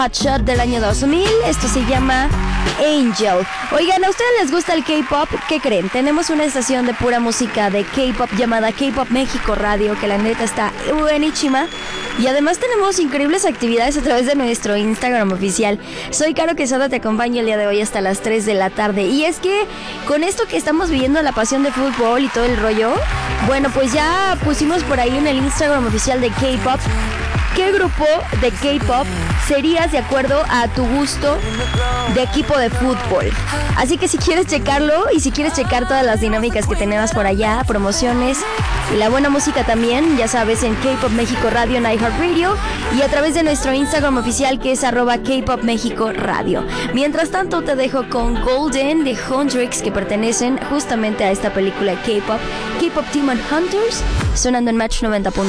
Hot Shot del año 2000. Esto se llama Angel. Oigan, ¿a ustedes les gusta el K-pop? ¿Qué creen? Tenemos una estación de pura música de K-pop llamada K-pop México Radio, que la neta está buenísima. Y además tenemos increíbles actividades a través de nuestro Instagram oficial. Soy Caro Quesada, te acompaño el día de hoy hasta las 3 de la tarde. Y es que con esto que estamos viviendo, la pasión de fútbol y todo el rollo, bueno, pues ya pusimos por ahí en el Instagram oficial de K-pop ¿qué grupo de K-pop serías de acuerdo a tu gusto de equipo de fútbol? Así que si quieres checarlo y si quieres checar todas las dinámicas que tenemos por allá, promociones y la buena música también, ya sabes, en K-pop México Radio en iHeartRadio y a través de nuestro Instagram oficial que es @K-pop México Radio. Mientras tanto te dejo con Golden de Hundrix, que pertenecen justamente a esta película K-pop Demon Hunters, sonando en Match 90.8.